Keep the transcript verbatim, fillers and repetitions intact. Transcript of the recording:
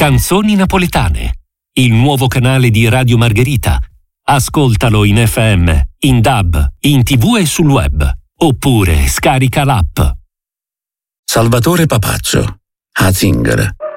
Canzoni napoletane, il nuovo canale di Radio Margherita. Ascoltalo in F M, in D A B, in tivù e sul web. Oppure scarica l'app. Salvatore Papaccio, A Zingara.